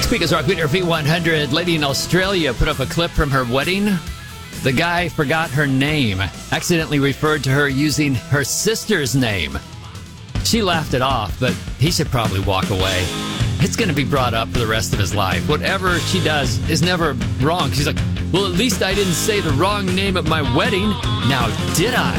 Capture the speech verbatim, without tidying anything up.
Speakers Rock Beater V one hundred. Lady in Australia put up a clip from her wedding. The guy forgot her name, accidentally referred to her using her sister's name. She laughed it off, but he should probably walk away. It's going to be brought up for the rest of his life. Whatever she does is never wrong. She's like, well, at least I didn't say the wrong name at my wedding. Now, did I?